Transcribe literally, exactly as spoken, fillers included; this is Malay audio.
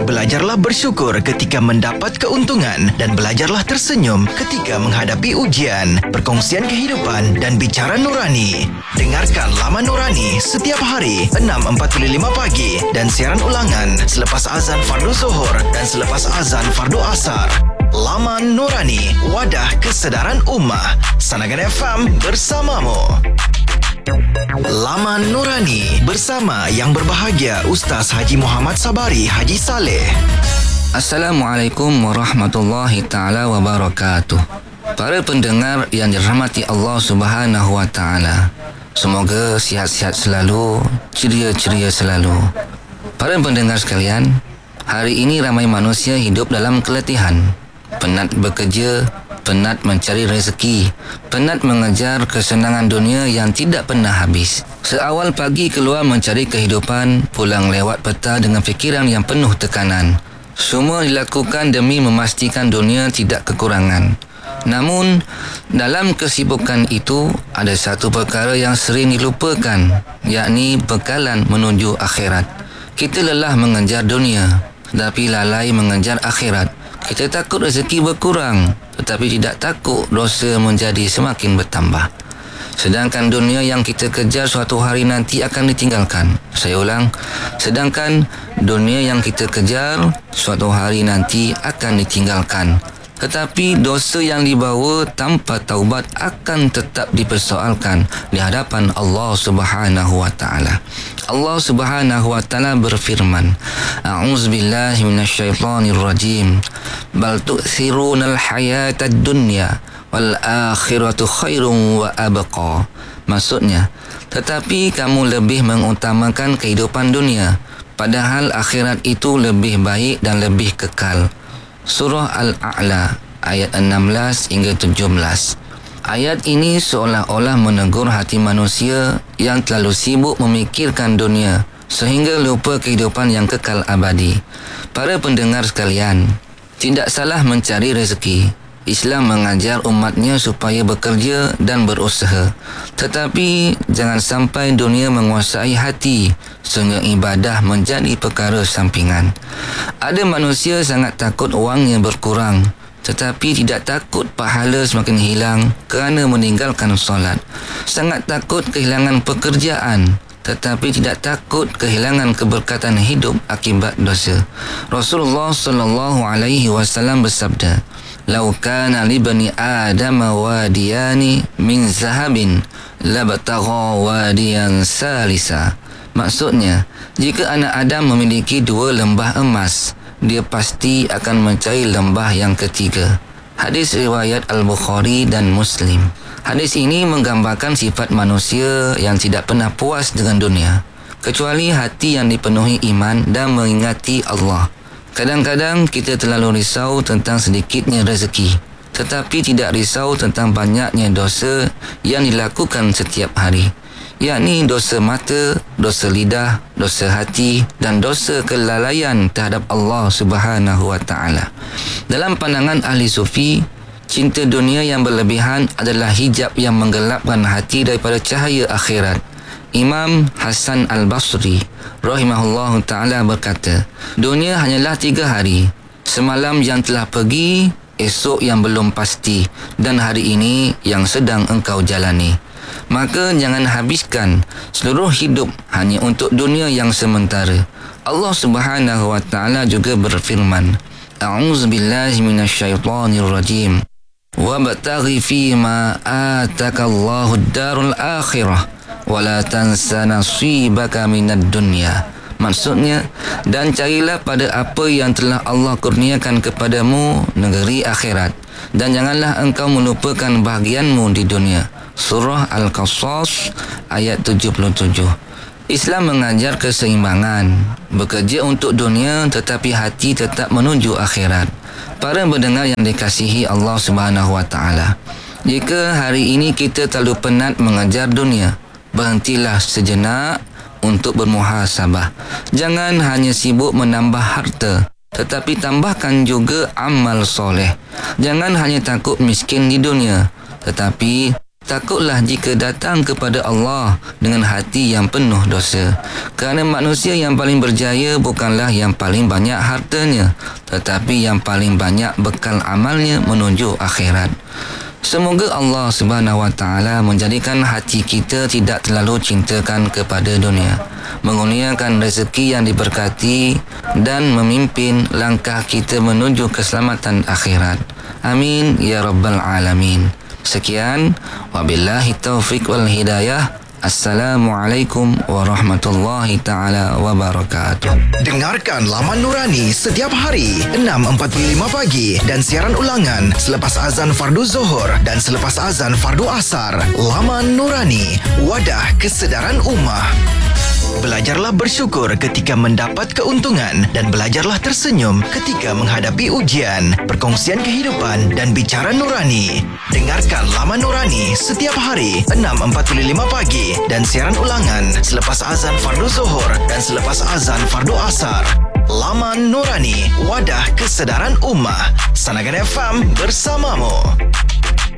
Belajarlah bersyukur ketika mendapat keuntungan dan belajarlah tersenyum ketika menghadapi ujian. Perkongsian kehidupan dan bicara nurani. Dengarkan Laman Nurani setiap hari enam empat puluh lima pagi dan siaran ulangan selepas azan fardu zuhur dan selepas azan fardu asar. Laman Nurani, wadah kesedaran ummah. Sanagan F M bersamamu. Laman Nurani bersama yang berbahagia Ustaz Haji Muhammad Sabari Haji Saleh. Assalamualaikum warahmatullahi taala wabarakatuh. Para pendengar yang dirahmati Allah Subhanahu wa taala, semoga sihat-sihat selalu, ceria-ceria selalu. Para pendengar sekalian, hari ini ramai manusia hidup dalam keletihan, penat bekerja, penat mencari rezeki, penat mengejar kesenangan dunia yang tidak pernah habis. Seawal pagi keluar mencari kehidupan, pulang lewat petang dengan fikiran yang penuh tekanan. Semua dilakukan demi memastikan dunia tidak kekurangan. Namun, dalam kesibukan itu, ada satu perkara yang sering dilupakan, yakni bekalan menuju akhirat. Kita lelah mengejar dunia, tapi lalai mengejar akhirat. Kita takut rezeki berkurang, tetapi tidak takut dosa menjadi semakin bertambah. Sedangkan dunia yang kita kejar suatu hari nanti akan ditinggalkan. Saya ulang, sedangkan dunia yang kita kejar suatu hari nanti akan ditinggalkan. Tetapi dosa yang dibawa tanpa taubat akan tetap dipersoalkan di hadapan Allah Subhanahu wa taala. Allah Subhanahu wa taala berfirman, A'udzubillahi minasyaitonirrajim. Bal tu'thirunal hayatad dunya wal akhiratu khairum wa abqa. Maksudnya, tetapi kamu lebih mengutamakan kehidupan dunia, padahal akhirat itu lebih baik dan lebih kekal. Surah Al-A'la ayat enam belas hingga tujuh belas. Ayat ini seolah-olah menegur hati manusia yang terlalu sibuk memikirkan dunia sehingga lupa kehidupan yang kekal abadi. Para pendengar sekalian, tidak salah mencari rezeki. Islam mengajar umatnya supaya bekerja dan berusaha. Tetapi jangan sampai dunia menguasai hati sehingga ibadah menjadi perkara sampingan. Ada manusia sangat takut wangnya berkurang, tetapi tidak takut pahala semakin hilang kerana meninggalkan solat. Sangat takut kehilangan pekerjaan, tetapi tidak takut kehilangan keberkatan hidup akibat dosa. Rasulullah sallallahu alaihi wasallam bersabda, "Lau kana li bani Adam wadiyani min zahabin labtagha wadiyan salisa." Maksudnya, jika anak Adam memiliki dua lembah emas, dia pasti akan mencari lembah yang ketiga. Hadis riwayat Al-Bukhari dan Muslim. Hadis ini menggambarkan sifat manusia yang tidak pernah puas dengan dunia, kecuali hati yang dipenuhi iman dan mengingati Allah. Kadang-kadang kita terlalu risau tentang sedikitnya rezeki, tetapi tidak risau tentang banyaknya dosa yang dilakukan setiap hari, yakni dosa mata, dosa lidah, dosa hati dan dosa kelalaian terhadap Allah Subhanahu wa taala. Dalam pandangan ahli sufi, cinta dunia yang berlebihan adalah hijab yang menggelapkan hati daripada cahaya akhirat. Imam Hasan Al-Basri rahimahullahu ta'ala berkata, dunia hanyalah tiga hari. Semalam yang telah pergi, esok yang belum pasti, dan hari ini yang sedang engkau jalani. Maka jangan habiskan seluruh hidup hanya untuk dunia yang sementara. Allah Subhanahu wa ta'ala juga berfirman, A'udzubillahi minasyaitonirrajim. Wabtaghi fima atakallahu ad-darul akhirah wala tansa nasibaka minad dunya. Maksudnya, dan carilah pada apa yang telah Allah kurniakan kepadamu negeri akhirat, dan janganlah engkau melupakan bahagianmu di dunia. Surah Al-Qasas ayat tujuh puluh tujuh. Islam mengajar keseimbangan, bekerja untuk dunia tetapi hati tetap menuju akhirat. Para pendengar yang dikasihi Allah Subhanahu wa taala, jika hari ini kita terlalu penat mengejar dunia, berhentilah sejenak untuk bermuhasabah. Jangan hanya sibuk menambah harta, tetapi tambahkan juga amal soleh. Jangan hanya takut miskin di dunia, tetapi Takutlah jika datang kepada Allah dengan hati yang penuh dosa. Kerana manusia yang paling berjaya bukanlah yang paling banyak hartanya, tetapi yang paling banyak bekal amalnya menuju akhirat. Semoga Allah Subhanahu Wa Taala menjadikan hati kita tidak terlalu cintakan kepada dunia, mengurniakan rezeki yang diberkati dan memimpin langkah kita menuju keselamatan akhirat. Amin ya rabbal alamin. Sekian, wabillahi taufiq wal hidayah. Assalamualaikum warahmatullahi taala wabarakatuh. Dengarkan Laman Nurani setiap hari enam empat puluh lima pagi dan siaran ulangan selepas azan fardu Zuhur dan selepas azan fardu Asar. Laman Nurani, wadah kesedaran ummah. Belajarlah bersyukur ketika mendapat keuntungan dan belajarlah tersenyum ketika menghadapi ujian. Perkongsian kehidupan dan bicara nurani. Dengarkan Laman Nurani setiap hari enam empat puluh lima pagi dan siaran ulangan selepas azan fardu Zuhur dan selepas azan fardu Asar. Laman Nurani, wadah kesedaran ummah. Sanagan F M bersamamu.